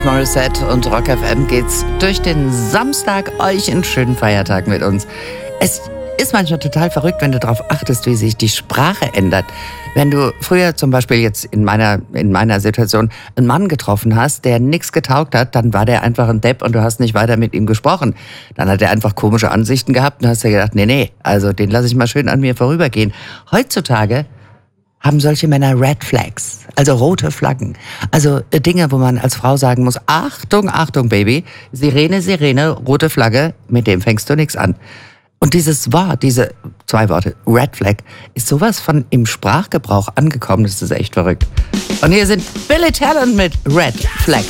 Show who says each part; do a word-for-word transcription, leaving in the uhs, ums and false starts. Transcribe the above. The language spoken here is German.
Speaker 1: Morissette und Rock F M geht's durch den Samstag, euch einen schönen Feiertag mit uns. Es ist manchmal total verrückt, wenn du darauf achtest, wie sich die Sprache ändert. Wenn du früher zum Beispiel jetzt in meiner, in meiner Situation einen Mann getroffen hast, der nichts getaugt hat, dann war der einfach ein Depp und du hast nicht weiter mit ihm gesprochen. Dann hat er einfach komische Ansichten gehabt und hast dir gedacht, nee, nee, also den lasse ich mal schön an mir vorübergehen. Heutzutage haben solche Männer Red Flags, also rote Flaggen. Also äh, Dinge, wo man als Frau sagen muss, Achtung, Achtung, Baby, Sirene, Sirene, rote Flagge, mit dem fängst du nichts an. Und dieses Wort, diese zwei Worte, Red Flag, ist sowas von im Sprachgebrauch angekommen, das ist echt verrückt. Und hier sind Billy Talent mit Red Flag.